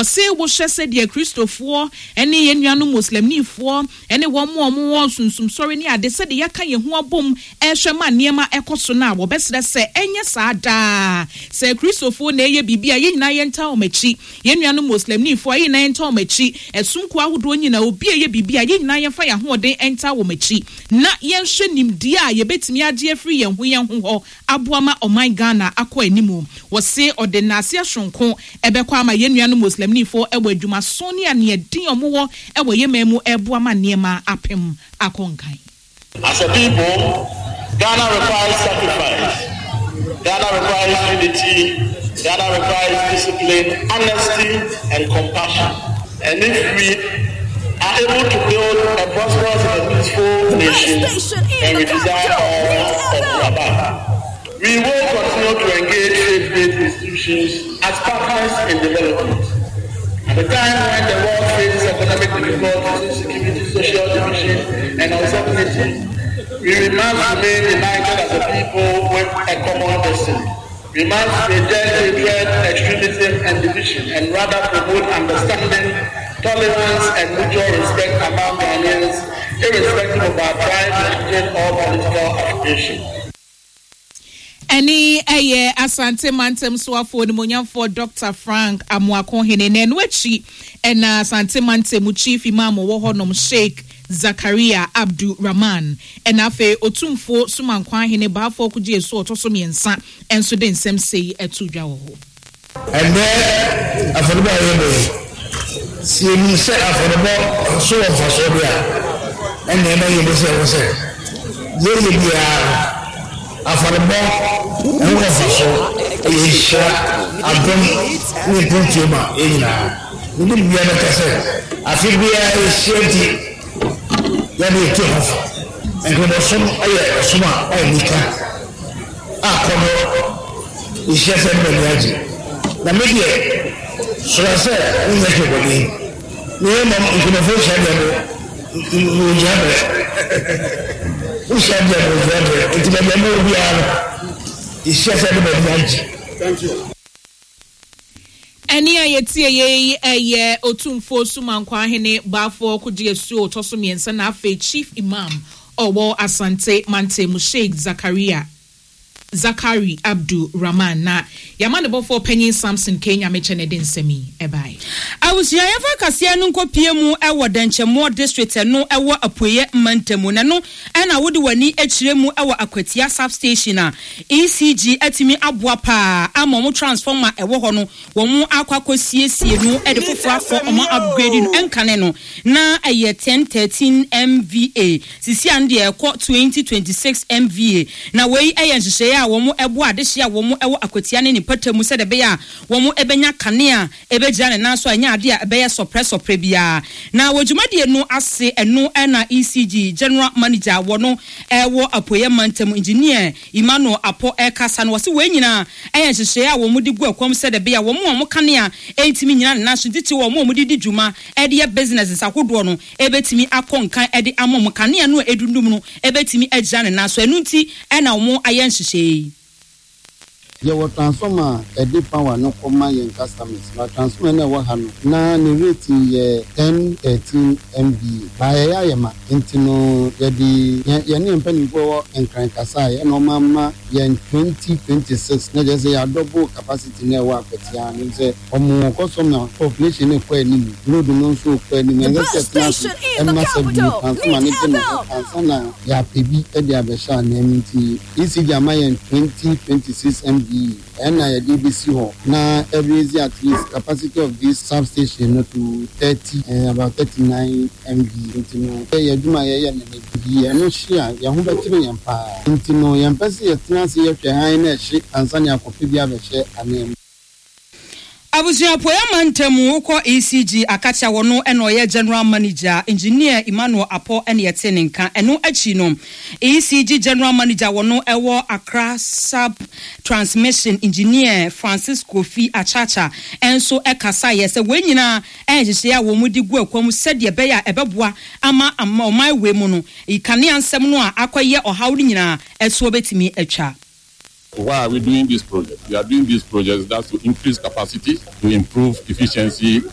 Wɔse wo hwɛ sɛ de Kristofoɔ ene yenuanu Muslimnifoɔ ene wɔn sunsum sɔre ne ade sɛ de yaka ye ho abom ehwɛ ma nneɛma ɛkɔso na wɔbɛsrɛ sɛ enye saa daa sɛ Kristofoɔ na eye bibia ye nyina ye nta omachi yenuanu Muslimnifoɔ ye nyina ye nta omachi esumko ahodo nyina obi eye bibia ye nyina ye fa ya hoɔden enta omachi na yenhwɛ nimdi a ye betimi agye afiri ye ho hɔ aboama ɔman Ghana akɔ animu wɔse ɔdenase ahwonko ɛbɛkɔ ama yenuanu Muslimnifoɔ ɛwɔ adwuma sɔne a ne din ɔmowɔ ɛwɔ yememu ɛboama nneɛma apem akonkan. As a people, Ghana requires sacrifice. Ghana requires unity. Ghana requires discipline, honesty, and compassion. And if we are able to build a prosperous and peaceful nation, and we desire all of the above, we will continue to engage faith-based institutions as partners in development. At the time when the world faces economic difficulties, insecurity, social division, and uncertainty, we must remain united as a people with a common destiny. We must reject hatred, extremism, and division, and rather promote understanding, tolerance, and mutual respect among Ghanaians, irrespective of our tribe, religion, or political affiliation. Any Asante Mantem Swafo Monyamfo Dr. Frank Amuakon Hene Nwechi and Asante Mantem Chief Imam Wohonom Sheikh Zakaria Abdul Rahman and Afe Otumfo Sumankwan Hene Bafo Kuje so to miensa and so den sem say etudwa ho. And then afọdụbọ ayebe si emi se afọdụbọ so of Soria and then ayebe se ye bia afọdụbọ and was so Asia Adam ni pontioma ina ni bi ana kase afibia Asia Yabe Jehovah, and when some Suma or Nika Akono is just a million. The media, so I said, we make it believe. No, you can avoid we shall never into the memory. It's just a million. Thank you. Eni ayetie ye Otumfo Sumankwan Hene Bafo Kuje so toso miensa na afa Chief Imam Owo Asante Mantem Sheikh Zakari Abdul Rahman na yamane bofo Penny Samson Kenya mechene den semi ebai. Awusia yafa kase no nkopie mu ewo Danchemo district no ewo Apoye Mantemu na no na wodi wani akire mu ewo Akwatia substation a ECG atimi aboa pa amomo transformer ewo ho no wo mu akwakosiesie no de foforo afọ omo upgrade no enkane no na eye 1013 MVA sisi ande ekọ 2026 MVA na wei eye nhyehyɛ a wo mu ebo adehye a wo mu ewo Akwatia ne nipatamu se de be a wo mu ebenya kane a ebegira ne nanso anya ade a ebeye sopre bia na wodwumadie no ase eno na ECG general manager wo no ewo Apoye Mantemu engineer Emmanuel Apo ekasa no wose we nyina eye nhyehyɛ a wo mu de gu akwam se de be a wo mu kane a entimi nyina ne nanso diti wo mu de di dwuma ede ye businesses akodo no ebetimi akonkan ede amom kane a no edundum no ebetimi agira ne nanso enu nti na wo mu aye nhyehyɛ Your transformer a deep power no comma yen customers, but transformer never had na ni rating 10-13 MB. By Yama, Intino, Yanin Penny Power and Crankasai, and Mama yen 2026. Not just a double capacity network, but Yan say, or more customer population of Quenny, no do no so Quenny, and that's a massive transformer, and Sana, Yapi, Edia Beshan, MT, EC Jamayan 2026 MB. And I DBC home. Now every year at least capacity of this substation to 30 and about 39 MB. You know, you do my yeah, no share. You have a trillion power. You know, you empathy at Nancy, you have a ship and Sanya Copia share a name. Abusia Apoye Mantemu ko ECG akacha wono eno ye general manager engineer Emmanuel Apo ene yete nka eno achi no ECG general manager wono ewo Accra sub transmission engineer Francis Kofi Achacha enso ekasa ye se wenyina enhyehyɛ a wo mu di gu akwam sɛde be ya ebeboa ama omai we mu no ikane ansɛm no a akoye ɔhaw nyina ɛso betimi atwa. Why are we doing this project? We are doing these projects that's to increase capacity, to improve efficiency,